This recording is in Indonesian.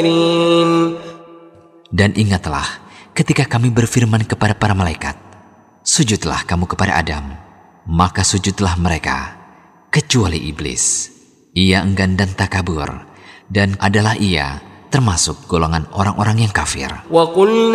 Dan ingatlah ketika kami berfirman kepada para malaikat, sujudlah kamu kepada Adam, maka sujudlah mereka, kecuali iblis. Ia enggan dan takabur, dan adalah ia termasuk golongan orang-orang yang kafir.